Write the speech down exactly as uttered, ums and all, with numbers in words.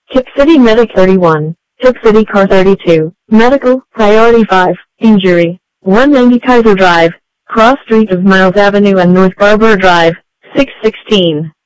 Tip City Medic thirty-one, Tip City Car thirty-two, Medical, Priority five, Injury, one ninety Kaiser Drive, Cross Street of Miles Avenue and North Barbara Drive, six sixteen.